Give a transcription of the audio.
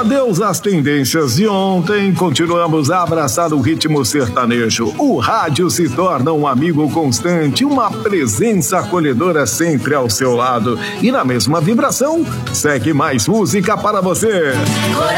Adeus às tendências de ontem, continuamos a abraçar o ritmo sertanejo. O rádio se torna um amigo constante, uma presença acolhedora sempre ao seu lado. E na mesma vibração, segue mais música para você.